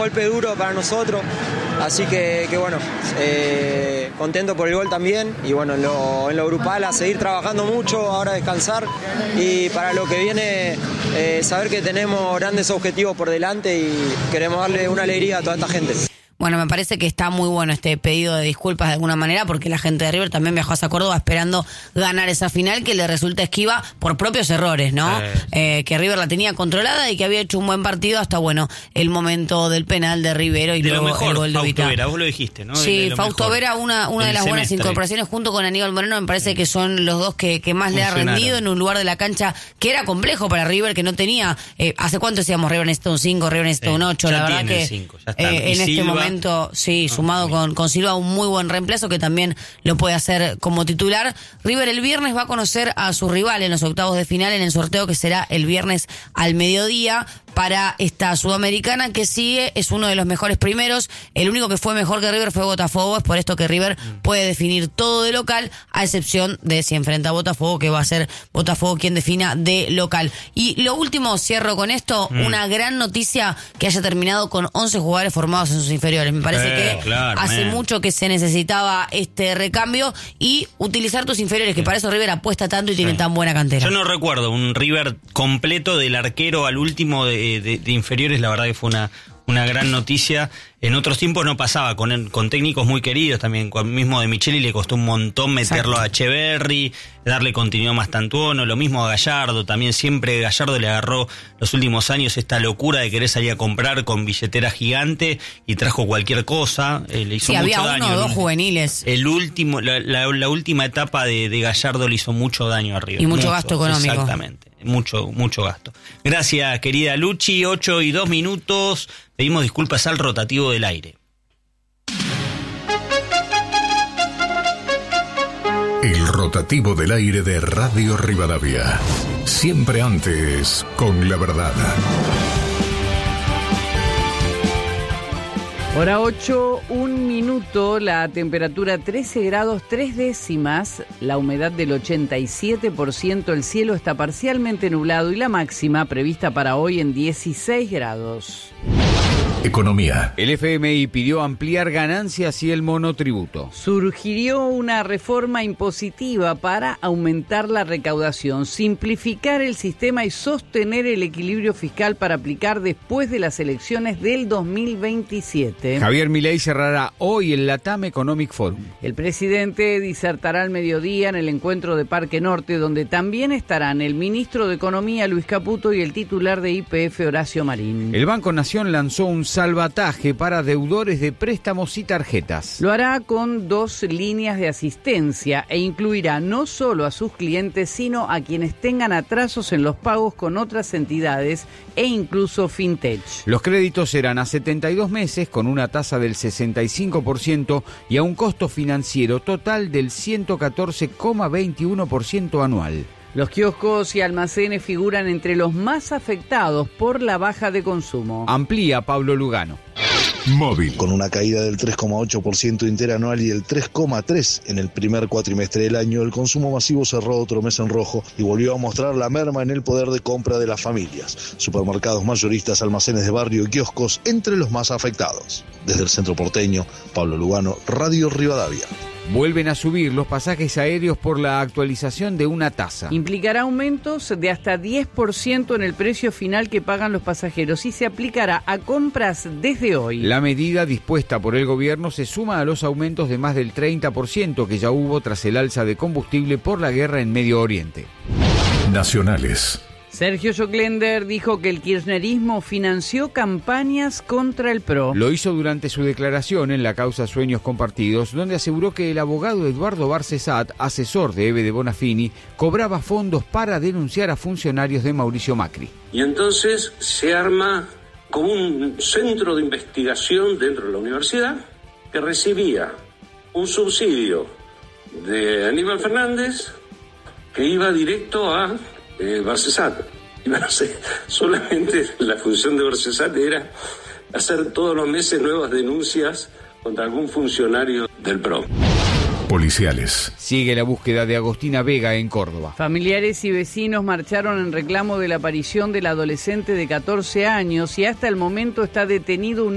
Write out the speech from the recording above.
golpe duro para nosotros, así que bueno, contento por el gol también, y bueno, en lo grupal a seguir trabajando mucho, ahora descansar, y para lo que viene saber que tenemos grandes objetivos por delante y queremos darle una alegría a toda esta gente. Bueno, me parece que está muy bueno este pedido de disculpas de alguna manera, porque la gente de River también viajó hacia Córdoba esperando ganar esa final que le resulta esquiva por propios errores, ¿no? Que River la tenía controlada y que había hecho un buen partido hasta, bueno, el momento del penal de Rivero y luego el gol de Ubita. Fausto Vera, vos lo dijiste, ¿no? Sí, Fausto Vera, una de las buenas incorporaciones junto con Aníbal Moreno, me parece que son los dos que más le ha rendido en un lugar de la cancha que era complejo para River, que no tenía, ¿hace cuánto decíamos River necesita un 5, River necesita un 8? La verdad que en este momento, sí, sumado con Silva, un muy buen reemplazo que también lo puede hacer como titular. River el viernes va a conocer a su rival en los octavos de final en el sorteo que será el viernes al mediodía. Para esta Sudamericana que sigue, es uno de los mejores primeros. El único que fue mejor que River fue Botafogo. Es por esto que River puede definir todo de local, a excepción de si enfrenta a Botafogo, que va a ser Botafogo quien defina de local. Y lo último, cierro con esto, una gran noticia que haya terminado con 11 jugadores formados en sus inferiores. Me parece que hace mucho que se necesitaba este recambio y utilizar tus inferiores, que para eso River apuesta tanto y tiene tan buena cantera. Yo no recuerdo un River completo del arquero al último de inferiores, la verdad que fue una gran noticia. En otros tiempos no pasaba, con técnicos muy queridos también, con mismo de Micheli le costó un montón meterlo a Echeverri, darle continuidad a Mastantuono, lo mismo a Gallardo, también siempre Gallardo le agarró los últimos años esta locura de querer salir a comprar con billetera gigante y trajo cualquier cosa, le hizo mucho daño. Había uno o dos juveniles. El último, la última etapa de Gallardo le hizo mucho daño a River. Y mucho gasto económico. Exactamente, mucho gasto. Gracias, querida Luchi, 8:02. Pedimos disculpas al rotativo del aire. El rotativo del aire de Radio Rivadavia. Siempre antes, con la verdad. Hora 8, 1 minuto, la temperatura 13 grados 3 décimas, la humedad del 87%, el cielo está parcialmente nublado y la máxima prevista para hoy en 16 grados. Economía. El FMI pidió ampliar ganancias y el monotributo. Surgió una reforma impositiva para aumentar la recaudación, simplificar el sistema y sostener el equilibrio fiscal para aplicar después de las elecciones del 2027. Javier Milei cerrará hoy el Latam Economic Forum. El presidente disertará al mediodía en el encuentro de Parque Norte, donde también estarán el ministro de Economía, Luis Caputo, y el titular de YPF, Horacio Marín. El Banco Nación lanzó un salvataje para deudores de préstamos y tarjetas. Lo hará con 2 líneas de asistencia e incluirá no solo a sus clientes, sino a quienes tengan atrasos en los pagos con otras entidades e incluso fintech. Los créditos serán a 72 meses con una tasa del 65% y a un costo financiero total del 114,21% anual. Los kioscos y almacenes figuran entre los más afectados por la baja de consumo. Amplía Pablo Lugano. Móvil. Con una caída del 3,8% interanual y el 3,3% en el primer cuatrimestre del año, el consumo masivo cerró otro mes en rojo y volvió a mostrar la merma en el poder de compra de las familias. Supermercados mayoristas, almacenes de barrio y kioscos entre los más afectados. Desde el centro porteño, Pablo Lugano, Radio Rivadavia. Vuelven a subir los pasajes aéreos por la actualización de una tasa. Implicará aumentos de hasta 10% en el precio final que pagan los pasajeros y se aplicará a compras desde hoy. La medida dispuesta por el gobierno se suma a los aumentos de más del 30% que ya hubo tras el alza de combustible por la guerra en Medio Oriente. Nacionales. Sergio Joclender dijo que el kirchnerismo financió campañas contra el PRO. Lo hizo durante su declaración en la causa Sueños Compartidos, donde aseguró que el abogado Eduardo Barcesat, asesor de Eve de Bonafini, cobraba fondos para denunciar a funcionarios de Mauricio Macri. Y entonces se arma como un centro de investigación dentro de la universidad que recibía un subsidio de Aníbal Fernández que iba directo a Barcesat. Y bueno, solamente la función de Barcesat era hacer todos los meses nuevas denuncias contra algún funcionario del PRO. Policiales. Sigue la búsqueda de Agostina Vega en Córdoba. Familiares y vecinos marcharon en reclamo de la aparición del adolescente de 14 años y hasta el momento está detenido un